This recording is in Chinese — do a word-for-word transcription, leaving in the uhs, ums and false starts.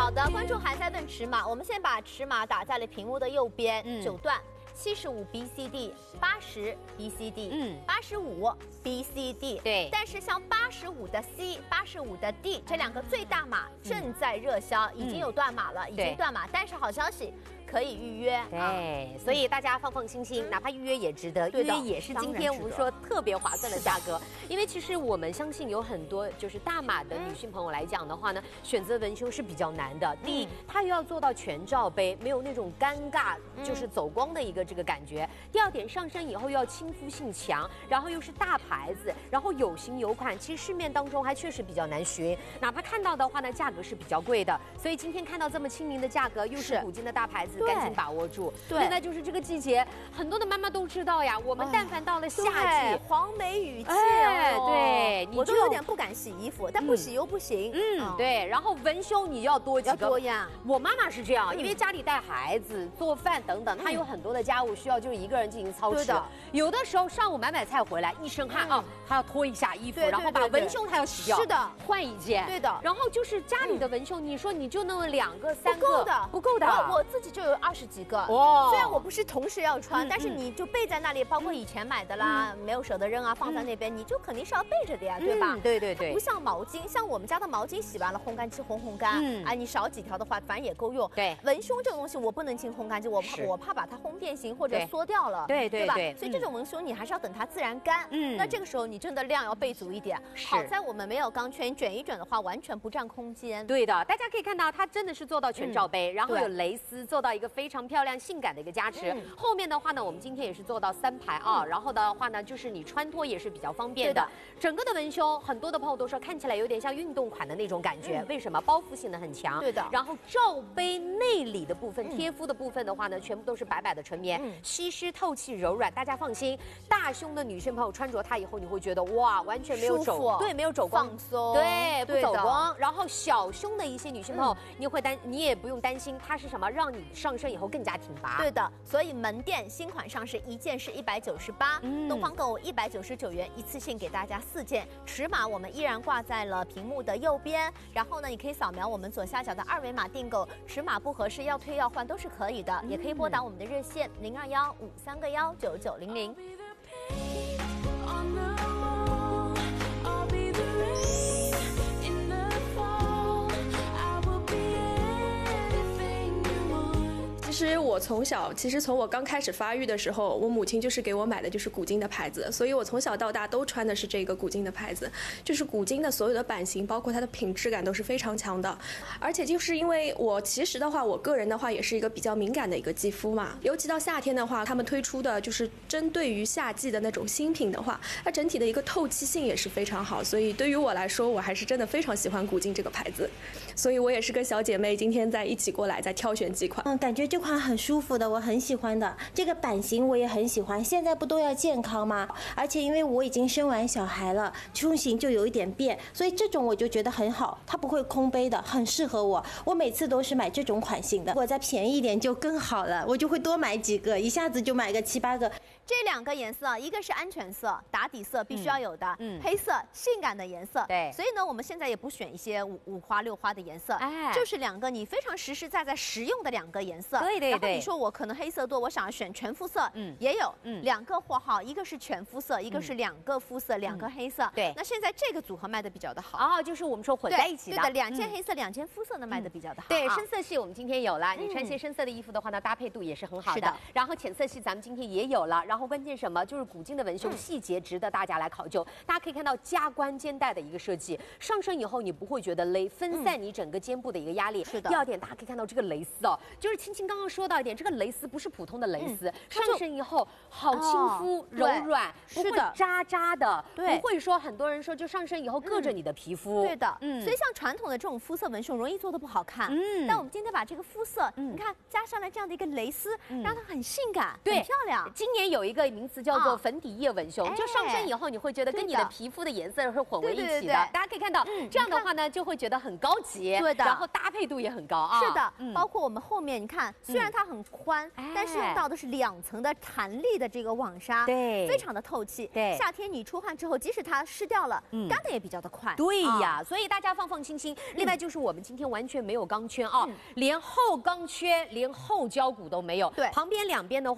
好的，关注韩赛顿尺码，我们先把尺码打在了屏幕的右边，嗯、九段。 七十五 B C D， 八十 B C D， 嗯，八十五 B C D， 对。但是像八十五的 C， 八十五的 D 这两个最大码正在热销，嗯、已经有断码了，已经断码。但是好消息。 可以预约， 对，啊、所以大家放放心心，哪怕预约也值得，预约也是今天我们说特别划算的价格。因为其实我们相信有很多就是大码的女性朋友来讲的话呢，选择文胸是比较难的。第一，它又要做到全罩杯，没有那种尴尬就是走光的一个这个感觉。第二点，上身以后又要亲肤性强，然后又是大牌子，然后有型有款，其实市面当中还确实比较难寻，哪怕看到的话呢，价格是比较贵的。所以今天看到这么亲民的价格，又是古今的大牌子。 赶紧把握住。对，现在就是这个季节，很多的妈妈都知道呀。我们但凡到了夏季， 黄梅雨季， 哎，对， 我都有点不敢洗衣服，但不洗又不行。嗯， 对。然后文胸你要多几个， 要多呀。 我妈妈是这样，因为家里带孩子、做饭等等，她有很多的家务需要，就是一个人进行操持。有的时候上午买买菜回来，一身汗啊，她要脱一下衣服，然后把文胸她要洗掉， 是的， 换一件。 对的。 然后就是家里的文胸，你说你就那么两个、三个， 不够的， 不够的。 我自己就有二十几个。哇！虽然我不是同时要穿，但是你就备在那里，包括以前买的啦，没有舍得扔啊，放在那边，你就肯定是要备着的呀，对吧？ 对对对。 不像毛巾，像我们家的毛巾洗完了烘干机烘烘干，啊，你少几条的话，反正也够用。对。文胸这个东西我不能进烘干机，我怕我怕把它烘变形或者缩掉了， 对对吧？所以这种文胸你还是要等它自然干。嗯。那这个时候你真的量要备足一点。好在我们没有钢圈，卷一卷的话完全不占空间。 对的，大家可以看到它真的是做到全罩杯，然后有蕾丝，做到一个非常漂亮、性感的一个加持。嗯、后面的话呢，我们今天也是做到三排啊，嗯、然后的话呢，就是你穿脱也是比较方便的。整个的文胸，很多的朋友都说看起来有点像运动款的那种感觉，嗯、为什么？包覆性的很强。 对的。 然后罩杯内里的部分、贴肤的部分的话呢，全部都是白白的纯棉，嗯、吸湿透气柔软，大家放心。大胸的女性朋友穿着它以后，你会觉得哇，完全没有走，对，没有走光， 放松， 对，不走光。然后小胸的一些女性朋友，嗯、你会担，你也不用担心它是什么，让你上身以后更加挺拔。 对的。所以门店新款上市一件是一百九十八，东方购物一百九十九元，一次性给大家四件。尺码我们依然挂在了屏幕的右边，然后呢，你可以扫描我们左下角的二维码订购。尺码不合适要退要换都是可以的，嗯、也可以拨打我们的热线零二幺五三个幺九九零零。 其实我从小，其实从我刚开始发育的时候，我母亲就是给我买的就是古今的牌子，所以我从小到大都穿的是这个古今的牌子。就是古今的所有的版型，包括它的品质感都是非常强的。而且就是因为我其实的话，我个人的话也是一个比较敏感的一个肌肤嘛，尤其到夏天的话，他们推出的就是针对于夏季的那种新品的话，它整体的一个透气性也是非常好。所以对于我来说，我还是真的非常喜欢古今这个牌子。所以我也是跟小姐妹今天在一起过来，在挑选几款。 嗯，感觉这款很舒服的，我很喜欢的。这个版型我也很喜欢。现在不都要健康吗？而且因为我已经生完小孩了，胸型就有一点变，所以这种我就觉得很好，它不会空杯的，很适合我。我每次都是买这种款型的，如果再便宜一点就更好了，我就会多买几个，一下子就买个七八个。 这两个颜色，一个是安全色，打底色必须要有的，嗯，黑色性感的颜色，对，所以呢，我们现在也不选一些五五花六花的颜色，哎，就是两个你非常实实在在实用的两个颜色，对对对。然后你说我可能黑色多，我想要选全肤色，嗯，也有，嗯，两个货号，一个是全肤色，一个是两个肤色，两个黑色，对。那现在这个组合卖的比较的好， 哦，就是我们说混在一起的， 对的，两件黑色，两件肤色的卖的比较的好， 对，深色系我们今天有了，你穿些深色的衣服的话呢，搭配度也是很好的，是的。然后浅色系咱们今天也有了，然后关键什么？就是古今的文胸细节值得大家来考究。大家可以看到加关肩带的一个设计，上身以后你不会觉得勒，分散你整个肩部的一个压力。是的。第二点，大家可以看到这个蕾丝哦，就是青青刚刚说到一点，这个蕾丝不是普通的蕾丝，上身以后好亲肤柔软，不会扎扎的，不会说很多人说就上身以后硌着你的皮肤。 对的，嗯。所以像传统的这种肤色文胸容易做的不好看，嗯。但我们今天把这个肤色，你看加上来这样的一个蕾丝，让它很性感，很漂亮。 今年有一个名词叫做粉底液文胸，就上身以后你会觉得跟你的皮肤的颜色是混为一起的。大家可以看到，这样的话呢就会觉得很高级，对的。然后搭配度也很高啊。 是的，包括我们后面你看，所虽然它很宽，但是用到的是两层的弹力的这个网纱， 对， 非常的透气。 对， 夏天你出汗之后，即使它湿掉了，干的也比较的快。 对呀，所以大家放放心心。另外就是我们今天完全没有钢圈啊，连后钢圈、连后胶骨都没有， 对， 旁边两边的话。